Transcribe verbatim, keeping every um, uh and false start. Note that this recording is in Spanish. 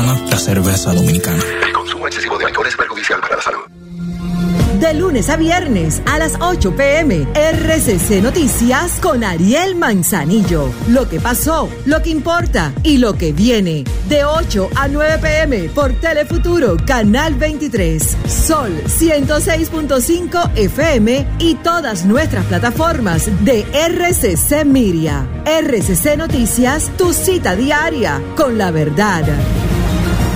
Dominicana, la cerveza dominicana. El consumo excesivo de alcohol es perjudicial para la salud. De lunes a viernes a las ocho pm, R C C Noticias con Ariel Manzanillo. Lo que pasó, lo que importa y lo que viene. De ocho a nueve pm por Telefuturo, Canal veintitrés, Sol ciento seis punto cinco F M y todas nuestras plataformas de R C C Miria. R C C Noticias, tu cita diaria con la verdad.